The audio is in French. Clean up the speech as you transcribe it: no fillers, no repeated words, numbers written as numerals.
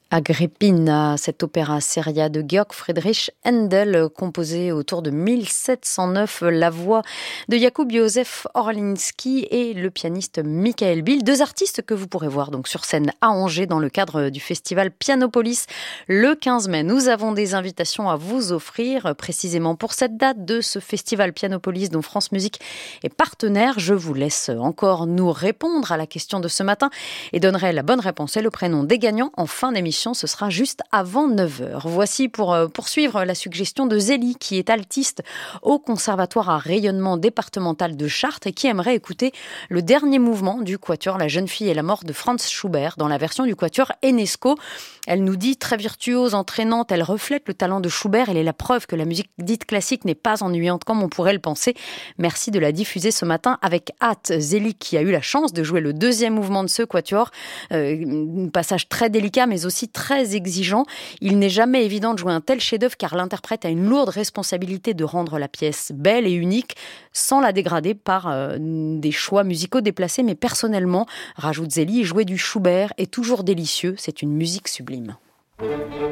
Agrippina, cet opéra seria de Georg Friedrich Händel, composé autour de 1709, la voix de Jakub Józef Orlinski et le pianiste Michael Bill, deux artistes que vous pourrez voir donc sur scène à Angers dans le cadre du festival Pianopolis le 15 mai. Nous avons des invitations à vous offrir précisément pour cette date de ce festival Pianopolis dont France Musique est partenaire. Je vous laisse encore nous répondre à la question de ce matin et donnerai la bonne réponse et le prénom des gagnants en fin d'émission. Ce sera juste avant 9h. Voici pour poursuivre la suggestion de Zélie, qui est altiste au Conservatoire à rayonnement départemental de Chartres et qui aimerait écouter le dernier mouvement du quatuor La jeune fille et la mort de Franz Schubert dans la version du quatuor Enesco. Elle nous dit très virtuose, entraînante, elle reflète le talent de Schubert. Elle est la preuve que la musique dite classique n'est pas ennuyante comme on pourrait le penser. Merci de la diffuser ce matin avec hâte. Zélie qui a eu la chance de jouer le deuxième mouvement de ce quatuor. Un passage très délicat mais aussi très exigeant. Il n'est jamais évident de jouer un tel chef-d'œuvre car l'interprète a une lourde responsabilité de rendre la pièce belle et unique sans la dégrader par des choix musicaux déplacés. Mais personnellement, rajoute Zélie, jouer du Schubert est toujours délicieux. C'est une musique sublime.